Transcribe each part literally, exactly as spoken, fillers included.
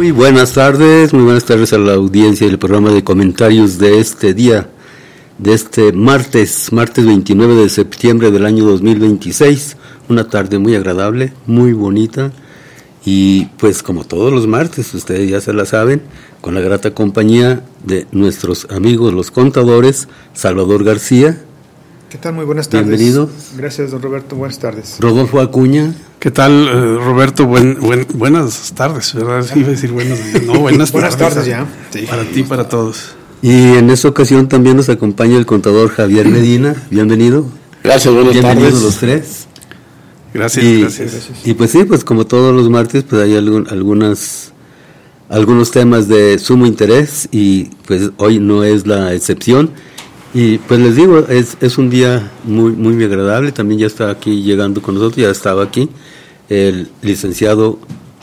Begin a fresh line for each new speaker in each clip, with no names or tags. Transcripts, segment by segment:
Muy buenas tardes, muy buenas tardes a la audiencia del programa de comentarios de este día, de este martes, martes veintinueve de septiembre del año dos mil veintiséis, una tarde muy agradable, muy bonita, y pues como todos los martes, ustedes ya se la saben, con la grata compañía de nuestros amigos los contadores, Salvador García.
¿Qué tal? Muy buenas tardes.
Bienvenido.
Gracias, don Roberto, buenas tardes.
Rodolfo Acuña.
¿Qué tal, eh, Roberto? Buen, buen, buenas tardes, ¿verdad? Sí, iba a decir buenos días. No, buenas tardes.
Buenas tardes ya.
Sí. Para ti, para todos.
Y en esta ocasión también nos acompaña el contador Javier Medina. Bienvenido.
Gracias, buenas
Bienvenidos
tardes.
los tres.
Gracias,
y,
gracias.
Y pues sí, pues como todos los martes, pues hay algún, algunas, algunos temas de sumo interés y pues hoy no es la excepción. Y pues les digo, es, es un día muy, muy agradable. También ya está aquí llegando con nosotros, ya estaba aquí el licenciado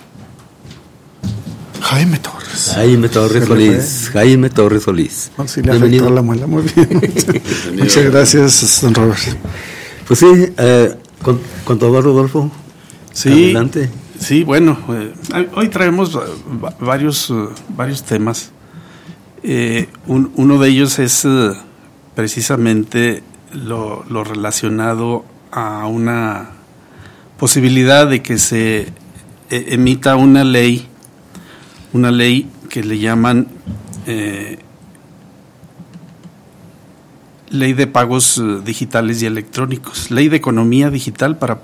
Jaime Torres.
Jaime Torres Solís. Jaime Torres Solís.
No, sí le afectó la muela, muy bien. Muchas gracias, don Roberto.
Pues sí, eh, con, contador Rodolfo.
Sí,
adelante.
Sí, bueno, eh, hoy traemos varios, uh, varios temas. Eh, un, uno de ellos es uh, precisamente lo, lo relacionado a una posibilidad de que se eh, emita una ley, una ley que le llaman eh, Ley de Pagos Digitales y Electrónicos, Ley de Economía Digital para